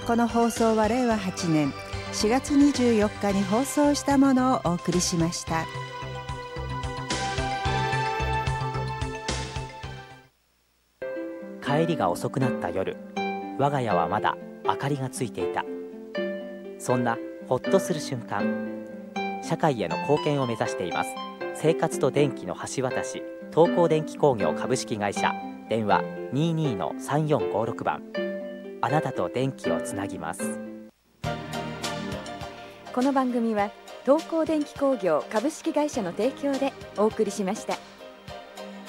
この放送は令和8年4月24日に放送したものをお送りしました。 帰りが遅くなった夜、我が家はまだ明かりがついていた。そんなほっとする瞬間、社会への貢献を目指しています。生活と電気の橋渡し、東光電気工業株式会社、電話 22-3456 番。あなたと電気をつなぎます。 この番組は東光電気工業株式会社の提供でお送りしました。